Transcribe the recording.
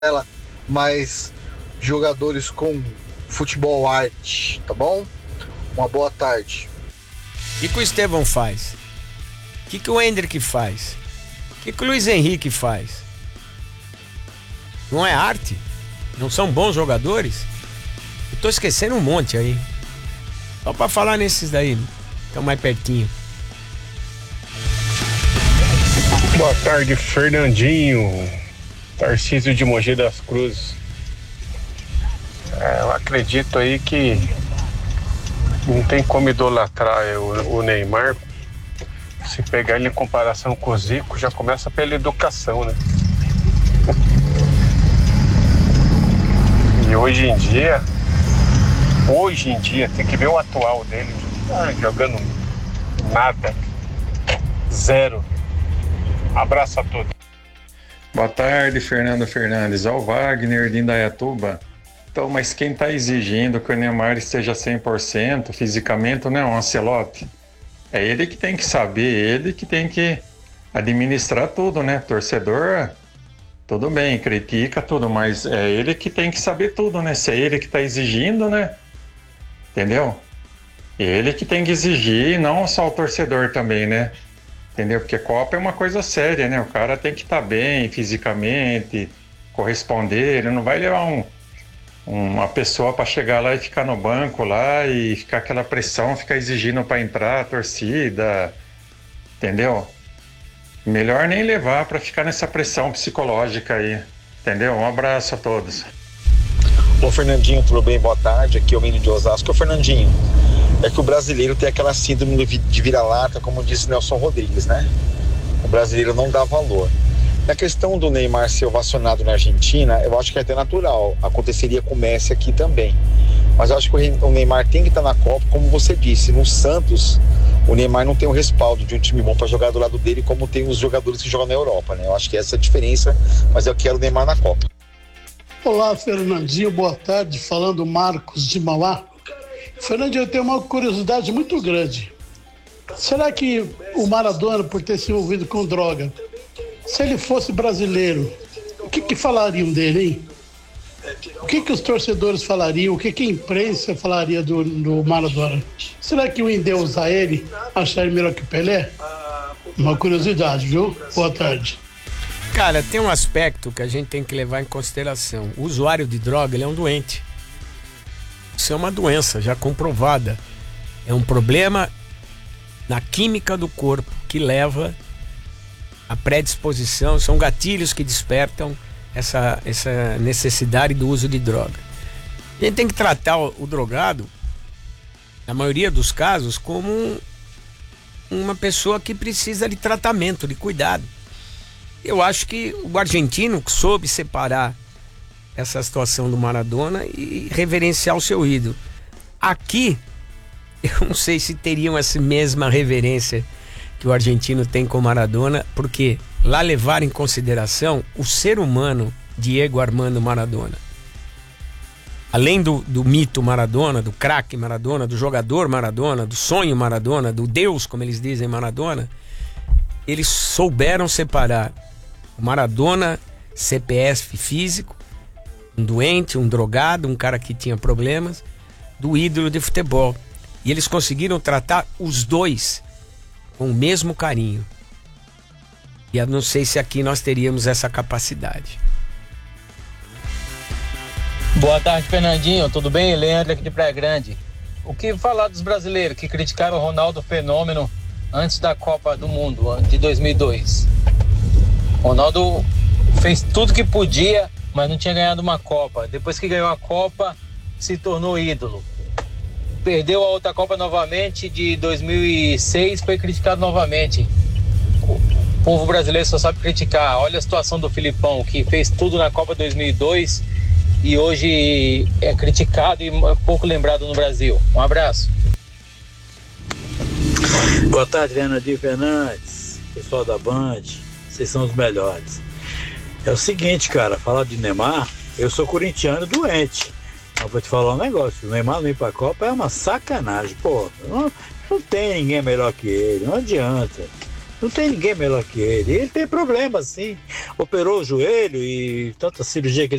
ela mais jogadores com futebol arte, tá bom? Uma boa tarde. O que o Estevão faz? O que o Hendrick faz? O que o Luiz Henrique faz? Não é arte? Não são bons jogadores? Eu tô esquecendo um monte aí. Só pra falar nesses daí, estão mais pertinho. Boa tarde, Fernandinho. Tarcísio de Mogi das Cruzes. Eu acredito aí que não tem como idolatrar o Neymar. Se pegar ele em comparação com o Zico, já começa pela educação, né? E hoje em dia, tem que ver o atual dele. Jogando nada. Zero. Abraço a todos. Boa tarde, Fernando Fernandes. Ao Wagner de Indaiatuba. Então, mas quem está exigindo que o Neymar esteja 100% fisicamente não é o Ancelotti. É ele que tem que saber, ele que tem que administrar tudo, né? Torcedor, tudo bem, critica tudo, mas é ele que tem que saber tudo, né? Se é ele que está exigindo, né? Entendeu? Ele que tem que exigir, não só o torcedor também, né? Entendeu? Porque Copa é uma coisa séria, né? O cara tem que estar bem fisicamente, corresponder, ele não vai levar uma pessoa para chegar lá e ficar no banco lá e ficar aquela pressão, ficar exigindo para entrar a torcida, entendeu? Melhor nem levar para ficar nessa pressão psicológica aí, entendeu? Um abraço a todos. Ô Fernandinho, tudo bem? Boa tarde, aqui é o menino de Osasco. Ô Fernandinho, é que o brasileiro tem aquela síndrome de vira-lata, como disse Nelson Rodrigues, né? O brasileiro não dá valor. Na questão do Neymar ser ovacionado na Argentina, eu acho que é até natural. Aconteceria com o Messi aqui também. Mas eu acho que o Neymar tem que estar na Copa, como você disse. No Santos, o Neymar não tem o respaldo de um time bom para jogar do lado dele, como tem os jogadores que jogam na Europa, né? Eu acho que essa é a diferença, mas eu quero o Neymar na Copa. Olá, Fernandinho, boa tarde. Falando Marcos de Mauá. Fernandinho, eu tenho uma curiosidade muito grande. Será que o Maradona, por ter se envolvido com droga, se ele fosse brasileiro, o que falariam dele, hein? O que os torcedores falariam? O que a imprensa falaria do Maradona? Será que o endeusar ele, achar ele melhor que o Pelé? Uma curiosidade, viu? Boa tarde. Cara, tem um aspecto que a gente tem que levar em consideração. O usuário de droga, ele é um doente. Isso é uma doença já comprovada. É um problema na química do corpo que leva à predisposição, são gatilhos que despertam essa necessidade do uso de droga. A gente tem que tratar o drogado, na maioria dos casos, como uma pessoa que precisa de tratamento, de cuidado. Eu acho que o argentino soube separar essa situação do Maradona e reverenciar o seu ídolo. Aqui, eu não sei se teriam essa mesma reverência que o argentino tem com o Maradona, porque lá levaram em consideração o ser humano Diego Armando Maradona. Além do mito Maradona, do craque Maradona, do jogador Maradona, do sonho Maradona, do Deus, como eles dizem, Maradona, eles souberam separar o Maradona CPF físico, um doente, um drogado, um cara que tinha problemas, do ídolo de futebol. E eles conseguiram tratar os dois com o mesmo carinho. E eu não sei se aqui nós teríamos essa capacidade. Boa tarde, Fernandinho. Tudo bem? Leandro aqui de Praia Grande. O que falar dos brasileiros que criticaram o Ronaldo Fenômeno antes da Copa do Mundo de 2002? Ronaldo fez tudo que podia, mas não tinha ganhado uma Copa. Depois que ganhou a Copa, se tornou ídolo. Perdeu a outra Copa novamente, de 2006, foi criticado novamente. O povo brasileiro só sabe criticar. Olha a situação do Filipão, que fez tudo na Copa 2002 e hoje é criticado e pouco lembrado no Brasil. Um abraço. Boa tarde, Fernandinho Fernandes, pessoal da Band, vocês são os melhores. É o seguinte, cara, falar de Neymar, eu sou corintiano doente. Eu vou te falar um negócio, o Neymar não ir pra Copa é uma sacanagem, pô. Não tem ninguém melhor que ele, não adianta. Não tem ninguém melhor que ele. Ele tem problema, sim. Operou o joelho e tanta cirurgia que ele